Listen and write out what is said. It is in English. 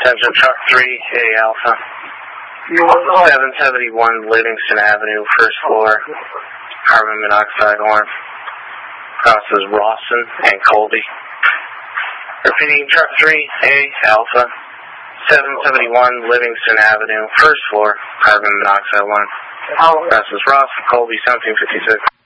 Attention truck 3, A Alpha. 771 Livingston Avenue, first floor, carbon monoxide horn. Crosses Rawson and Colby. Repeating, truck 3, A Alpha. 771 Livingston Avenue, first floor, carbon monoxide horn. Crosses Rawson, Colby, 1756.